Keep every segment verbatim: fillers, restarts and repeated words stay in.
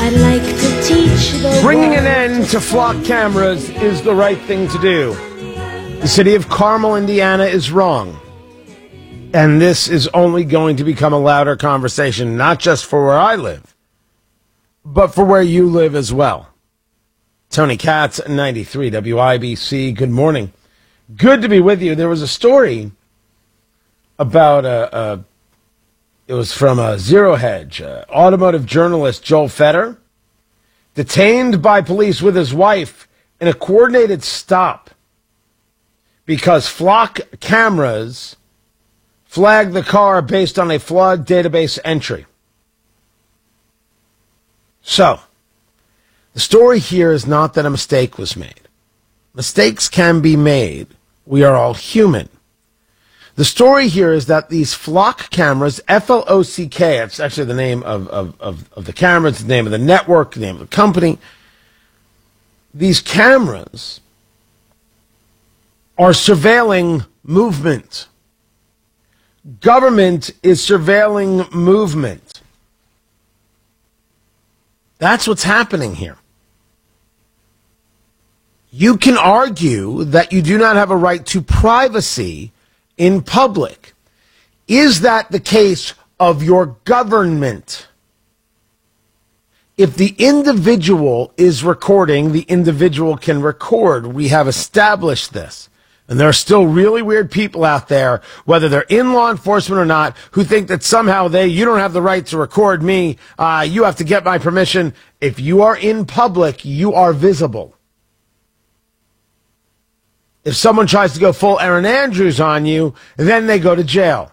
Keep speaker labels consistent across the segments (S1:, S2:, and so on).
S1: I'd like to teach the
S2: Bringing an end to flock cameras is the right thing to do. The city of Carmel, Indiana is wrong. And this is only going to become a louder conversation, not just for where I live, but for where you live as well. Tony Katz, ninety-three W I B C. Good morning. Good to be with you. There was a story about a, a it was from a Zero Hedge, uh, automotive journalist Joel Fetter, detained by police with his wife in a coordinated stop because flock cameras flagged the car based on a flawed database entry. So, the story here is not that a mistake was made. Mistakes can be made. We are all human. The story here is that these flock cameras, F L O C K, it's actually the name of, of, of, of the cameras, the name of the network, the name of the company. These cameras are surveilling movement. Government is surveilling movement. That's what's happening here. You can argue that you do not have a right to privacy in public. Is that the case of your government? If the individual is recording, the individual can record. We have established this. And there are still really weird people out there, whether they're in law enforcement or not, who think that somehow they, you don't have the right to record me. Uh, you have to get my permission. If you are in public, you are visible. If someone tries to go full Erin Andrews on you, then they go to jail.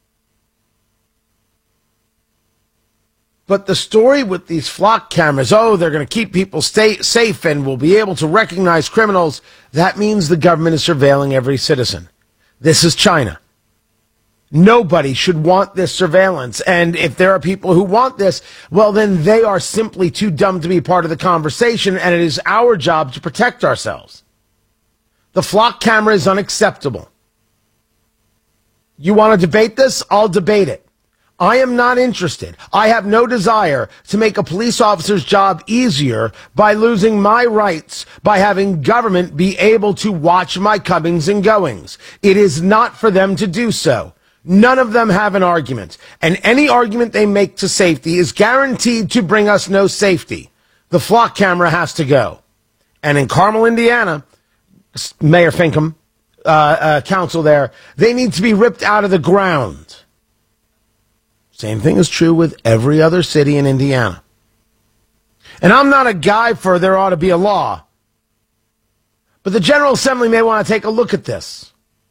S2: But the story with these flock cameras, oh, they're going to keep people stay safe and will be able to recognize criminals, that means the government is surveilling every citizen. This is China. Nobody should want this surveillance. And if there are people who want this, well, then they are simply too dumb to be part of the conversation, and it is our job to protect ourselves. The flock camera is unacceptable. You want to debate this? I'll debate it. I am not interested. I have no desire to make a police officer's job easier by losing my rights, by having government be able to watch my comings and goings. It is not for them to do so. None of them have an argument. And any argument they make to safety is guaranteed to bring us no safety. The flock camera has to go. And in Carmel, Indiana, Mayor Finkham, uh, uh, council there, they need to be ripped out of the ground. Same thing is true with every other city in Indiana. And I'm not a guy for there ought to be a law. But the General Assembly may want to take a look at this.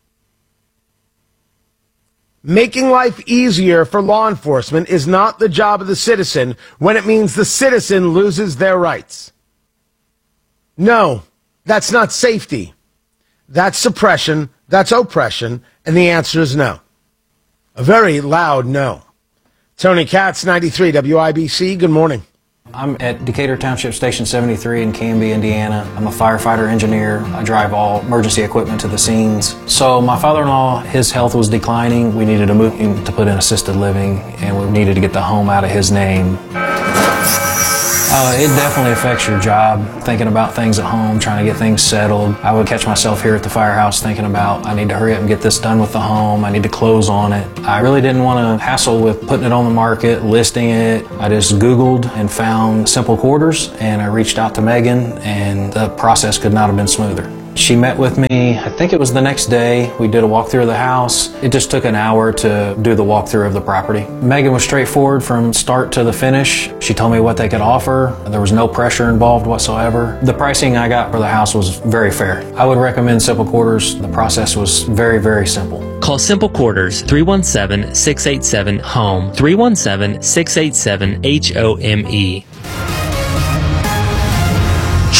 S2: Making life easier for law enforcement is not the job of the citizen when it means the citizen loses their rights. No, that's not safety. That's suppression. That's oppression. And the answer is no. A very loud no. Tony Katz, ninety-three W I B C. Good morning.
S3: I'm at Decatur Township Station seventy-three in Canby, Indiana. I'm a firefighter engineer. I drive all emergency equipment to the scenes. So my father-in-law, his health was declining. We needed to move him to put in assisted living, and we needed to get the home out of his name. Uh, it definitely affects your job, thinking about things at home, trying to get things settled. I would catch myself here at the firehouse thinking about, I need to hurry up and get this done with the home. I need to close on it. I really didn't want to hassle with putting it on the market, listing it. I just Googled and found Simple Quarters, and I reached out to Megan, and the process could not have been smoother. She met with me, I think it was the next day. We did a walkthrough of the house. It just took an hour to do the walkthrough of the property. Megan was straightforward from start to the finish. She told me what they could offer. There was no pressure involved whatsoever. The pricing I got for the house was very fair. I would recommend Simple Quarters. The process was very, very simple.
S4: Call Simple Quarters, three one seven, six eight seven, HOME, three one seven, six eight seven, H O M E.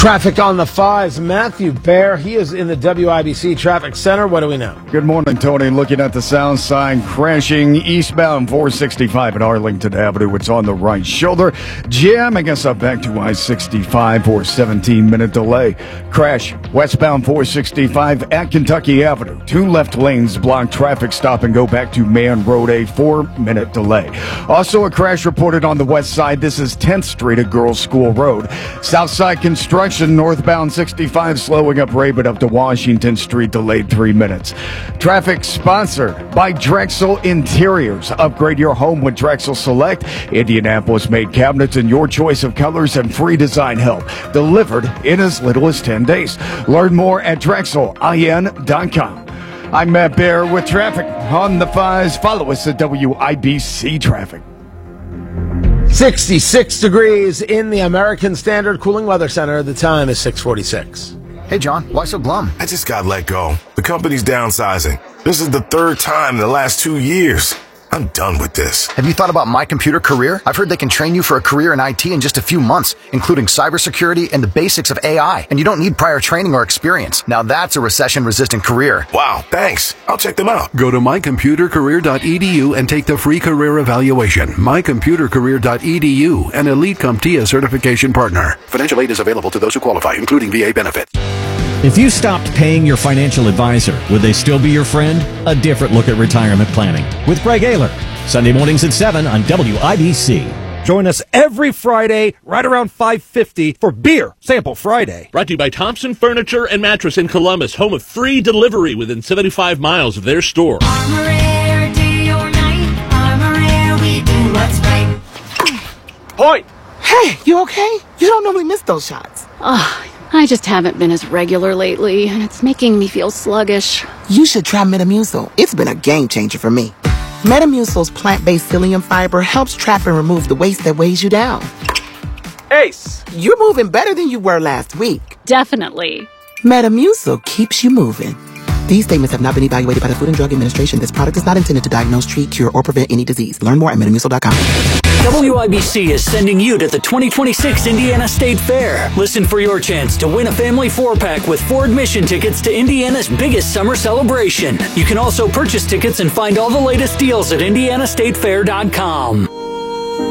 S2: Traffic on the fives. Matthew Baer, he is in the W I B C Traffic Center. What do we know?
S5: Good morning, Tony. Looking at the sound sign, crashing eastbound four sixty-five at Arlington Avenue. It's on the right shoulder. Jamming us up back to I sixty-five for a seventeen-minute delay. Crash westbound four sixty-five at Kentucky Avenue. Two left lanes block traffic. Stop and go back to Man Road, a four-minute delay. Also a crash reported on the west side. This is tenth Street at Girls School Road. South side construction. Northbound sixty-five slowing up Raybert up to Washington Street, delayed three minutes. Traffic sponsored by Drexel Interiors. Upgrade your home with Drexel Select. Indianapolis made cabinets in your choice of colors and free design help. Delivered in as little as ten days. Learn more at Drexel I N dot com. I'm Matt Baer with traffic on the fives. Follow us at W I B C Traffic.
S2: sixty-six degrees in the American Standard Cooling Weather Center. The time is six forty-six.
S6: Hey, John, why so glum?
S7: I just got let go. The company's downsizing. This is the third time in the last two years. I'm done with this.
S6: Have you thought about My Computer Career? I've heard they can train you for a career in I T in just a few months, including cybersecurity and the basics of A I. And you don't need prior training or experience. Now that's a recession-resistant career.
S7: Wow, thanks. I'll check them out.
S8: Go to my computer career dot e d u and take the free career evaluation. my computer career dot e d u, an Elite CompTIA certification partner. Financial aid is available to those who qualify, including V A benefits.
S9: If you stopped paying your financial advisor, would they still be your friend? A different look at retirement planning with Greg Ayler. Sunday mornings at seven on W I B C.
S10: Join us every Friday right around five fifty for Beer Sample Friday.
S11: Brought to you by Thompson Furniture and Mattress in Columbus, home of free delivery within seventy-five miles of their store.
S12: Armor Air, day or night. Armor Air, we do what's right.
S11: Point!
S13: Hey, you okay? You don't normally miss those shots.
S1: Ugh, I just haven't been as regular lately, and it's making me feel sluggish.
S13: You should try Metamucil. It's been a game changer for me. Metamucil's plant-based psyllium fiber helps trap and remove the waste that weighs you down.
S10: Ace!
S13: You're moving better than you were last week.
S1: Definitely.
S13: Metamucil keeps you moving. These statements have not been evaluated by the Food and Drug Administration. This product is not intended to diagnose, treat, cure, or prevent any disease. Learn more at metamucil dot com.
S14: W I B C is sending you to the twenty twenty-six Indiana State Fair. Listen for your chance to win a family four-pack with four admission tickets to Indiana's biggest summer celebration. You can also purchase tickets and find all the latest deals at indiana state fair dot com.